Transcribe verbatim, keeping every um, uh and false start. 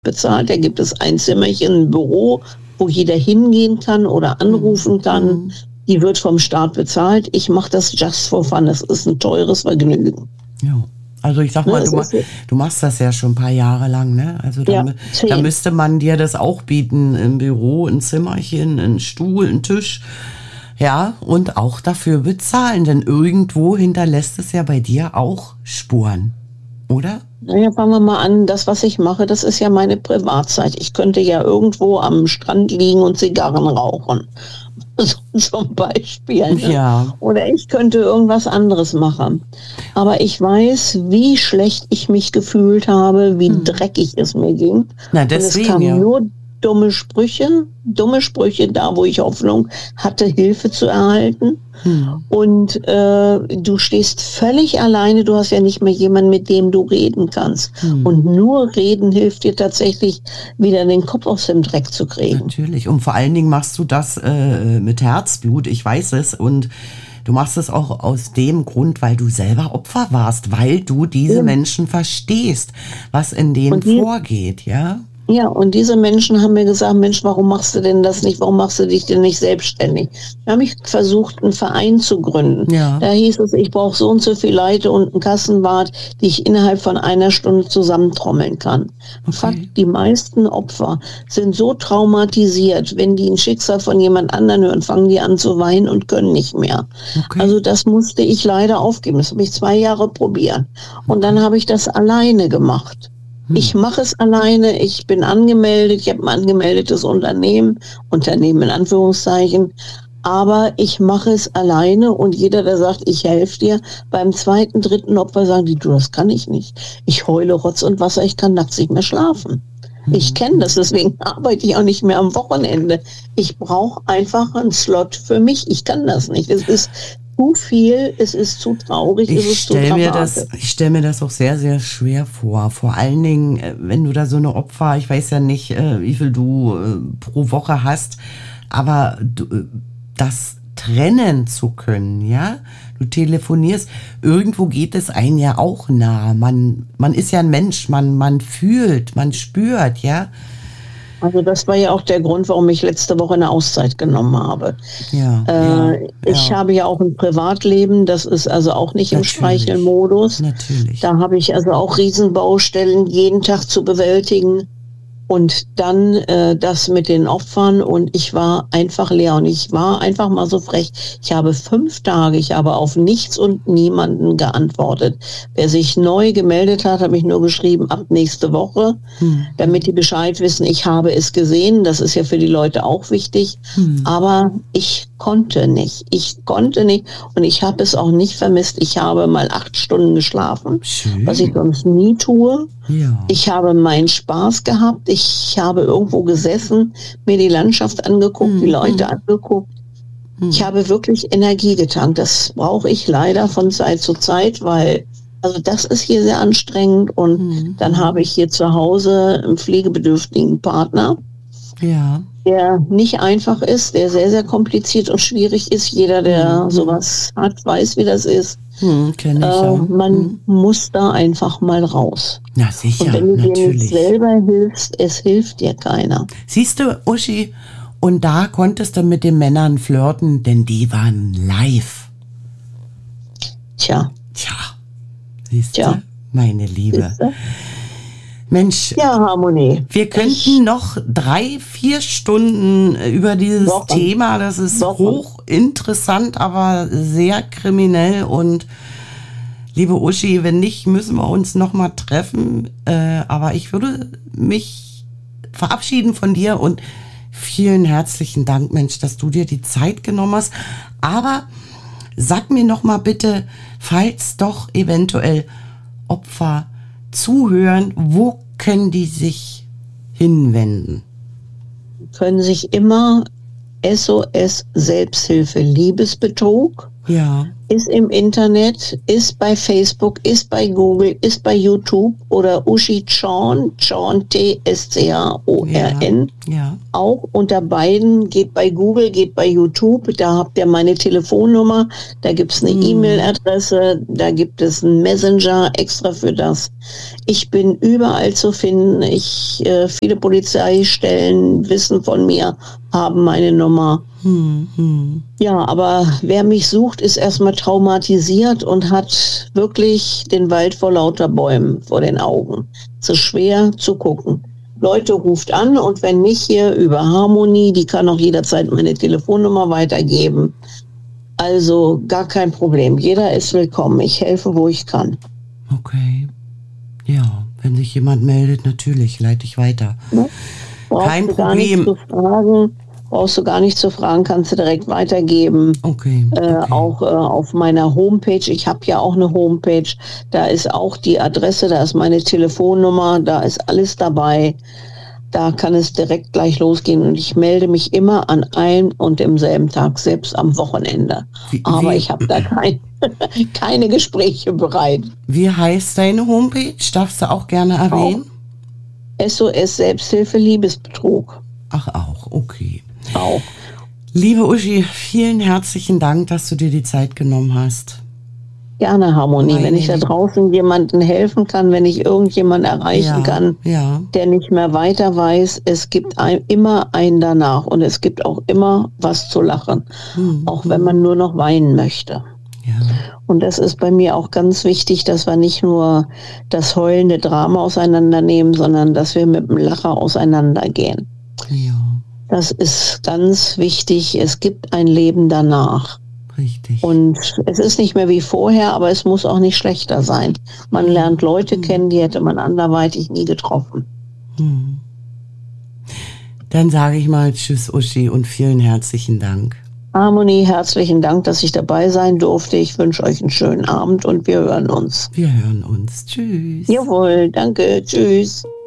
bezahlt. Da gibt es ein Zimmerchen, ein Büro, wo jeder hingehen kann oder anrufen kann. Mhm. Die wird vom Staat bezahlt. Ich mache das just for fun. Das ist ein teures Vergnügen. Ja. Also ich sag mal, du, ma- du machst das ja schon ein paar Jahre lang, ne? Also da, ja, da müsste man dir das auch bieten, im Büro, ein Zimmerchen, ein Stuhl, ein Tisch, ja, und auch dafür bezahlen, denn irgendwo hinterlässt es ja bei dir auch Spuren, oder? Naja, fangen wir mal an, das, was ich mache, das ist ja meine Privatzeit. Ich könnte ja irgendwo am Strand liegen und Zigarren rauchen. Zum Beispiel. Ne? Ja. Oder ich könnte irgendwas anderes machen. Aber ich weiß, wie schlecht ich mich gefühlt habe, wie hm. dreckig es mir ging. Na, deswegen, und es kamen ja. nur dumme Sprüche, dumme Sprüche da, wo ich Hoffnung hatte, Hilfe zu erhalten. Hm. Und äh, du stehst völlig alleine, du hast ja nicht mehr jemanden, mit dem du reden kannst. Hm. Und nur reden hilft dir tatsächlich, wieder den Kopf aus dem Dreck zu kriegen. Natürlich. Und vor allen Dingen machst du das äh, mit Herzblut, ich weiß es. Und du machst es auch aus dem Grund, weil du selber Opfer warst, weil du diese ja. Menschen verstehst, was in denen die, vorgeht, ja? Ja, und diese Menschen haben mir gesagt, Mensch, warum machst du denn das nicht? Warum machst du dich denn nicht selbstständig? Da habe ich versucht, einen Verein zu gründen. Ja. Da hieß es, ich brauche so und so viele Leute und einen Kassenwart, die ich innerhalb von einer Stunde zusammentrommeln kann. Okay. Fakt, die meisten Opfer sind so traumatisiert, wenn die ein Schicksal von jemand anderen hören, fangen die an zu weinen und können nicht mehr. Okay. Also das musste ich leider aufgeben. Das habe ich zwei Jahre probiert. Und dann habe ich das alleine gemacht. Ich mache es alleine, ich bin angemeldet, ich habe ein angemeldetes Unternehmen, Unternehmen in Anführungszeichen, aber ich mache es alleine und jeder, der sagt, ich helfe dir, beim zweiten, dritten Opfer sagen die, du, das kann ich nicht. Ich heule Rotz und Wasser, ich kann nachts nicht mehr schlafen. Ich kenne das, deswegen arbeite ich auch nicht mehr am Wochenende. Ich brauche einfach einen Slot für mich, ich kann das nicht. Es ist zu viel, es ist zu traurig, ich es ist zu dramatisch. Ich stelle mir das auch sehr, sehr schwer vor. Vor allen Dingen, wenn du da so eine Opfer, ich weiß ja nicht, wie viel du pro Woche hast, aber du, das trennen zu können, ja? Du telefonierst, irgendwo geht es einem ja auch nah. Man, man ist ja ein Mensch, man, man fühlt, man spürt, ja? Also das war ja auch der Grund, warum ich letzte Woche eine Auszeit genommen habe. Ja, äh, ja, ich ja. habe ja auch ein Privatleben, das ist also auch nicht Natürlich. im Streichelmodus. Natürlich. Da habe ich also auch Riesenbaustellen jeden Tag zu bewältigen. Und dann äh, das mit den Opfern und ich war einfach leer und ich war einfach mal so frech. Ich habe fünf Tage, ich habe auf nichts und niemanden geantwortet. Wer sich neu gemeldet hat, habe ich nur geschrieben, ab nächste Woche, hm. damit die Bescheid wissen, ich habe es gesehen. Das ist ja für die Leute auch wichtig. Hm. Aber ich konnte nicht. Ich konnte nicht und ich habe es auch nicht vermisst. Ich habe mal acht Stunden geschlafen, Schön. was ich sonst nie tue. Ja. Ich habe meinen Spaß gehabt. Ich habe irgendwo gesessen, mir die Landschaft angeguckt, mhm. die Leute angeguckt. Mhm. Ich habe wirklich Energie getankt. Das brauche ich leider von Zeit zu Zeit, weil also das ist hier sehr anstrengend. Und mhm. dann habe ich hier zu Hause einen pflegebedürftigen Partner, ja. der nicht einfach ist, der sehr, sehr kompliziert und schwierig ist. Jeder, der mhm. sowas hat, weiß, wie das ist. Hm, kenn ich, äh, ja. man hm. muss da einfach mal raus. Na sicher, und wenn du natürlich. dir nicht selber hilfst, es hilft dir keiner. Siehst du, Uschi, und da konntest du mit den Männern flirten, denn die waren live. Tja. Tja, siehst du, meine Liebe. Siehste? Mensch, ja, Harmonie. Wir könnten ich, noch drei, vier Stunden über dieses Wochen. Thema, das ist Wochen. hochinteressant, aber sehr kriminell. Und liebe Uschi, wenn nicht, müssen wir uns noch mal treffen. Äh, aber ich würde mich verabschieden von dir und vielen herzlichen Dank, Mensch, dass du dir die Zeit genommen hast. Aber sag mir noch mal bitte, falls doch eventuell Opfer zuhören, wo können die sich hinwenden? Können sich immer S O S Selbsthilfe Liebesbetrug. Ja. ist im Internet, ist bei Facebook, ist bei Google, ist bei YouTube oder Uschi Tschorn, Tschorn T S C H O R N. Ja, ja. Auch unter beiden, geht bei Google, geht bei YouTube, da habt ihr meine Telefonnummer, da gibt es eine hm. E-Mail-Adresse, da gibt es einen Messenger extra für das. Ich bin überall zu finden, ich, äh, viele Polizeistellen wissen von mir, haben meine Nummer. Hm, hm. Ja, aber wer mich sucht, ist erstmal traumatisiert und hat wirklich den Wald vor lauter Bäumen vor den Augen. So schwer zu gucken. Leute, ruft an und wenn nicht hier über Harmonie, die kann auch jederzeit meine Telefonnummer weitergeben. Also gar kein Problem. Jeder ist willkommen. Ich helfe, wo ich kann. Okay. Ja, wenn sich jemand meldet, natürlich, leite ich weiter. Ja. Kein Problem. Gar nicht zu fragen. Brauchst du gar nicht zu fragen, kannst du direkt weitergeben. Okay. okay. Äh, auch äh, auf meiner Homepage, ich habe ja auch eine Homepage, da ist auch die Adresse, da ist meine Telefonnummer, da ist alles dabei. Da kann es direkt gleich losgehen und ich melde mich immer an einem und demselben Tag, selbst am Wochenende. Wie, Aber wie, ich habe da kein, keine Gespräche bereit. Wie heißt deine Homepage? Darfst du auch gerne erwähnen? Auch S O S Selbsthilfe Liebesbetrug. Ach auch, okay. Auch. Liebe Uschi, vielen herzlichen Dank, dass du dir die Zeit genommen hast. Gerne, Harmonie. Meine wenn ich da draußen jemandem helfen kann, wenn ich irgendjemanden erreichen ja, kann, ja. der nicht mehr weiter weiß, es gibt ein, immer einen danach und es gibt auch immer was zu lachen, hm, auch hm. wenn man nur noch weinen möchte. Ja. Und das ist bei mir auch ganz wichtig, dass wir nicht nur das heulende Drama auseinandernehmen, sondern dass wir mit dem Lacher auseinandergehen. Ja. Das ist ganz wichtig. Es gibt ein Leben danach. Richtig. Und es ist nicht mehr wie vorher, aber es muss auch nicht schlechter sein. Man lernt Leute hm. kennen, die hätte man anderweitig nie getroffen. Hm. Dann sage ich mal Tschüss, Uschi, und vielen herzlichen Dank. Harmonie, herzlichen Dank, dass ich dabei sein durfte. Ich wünsche euch einen schönen Abend und wir hören uns. Wir hören uns. Tschüss. Jawohl, danke. Tschüss.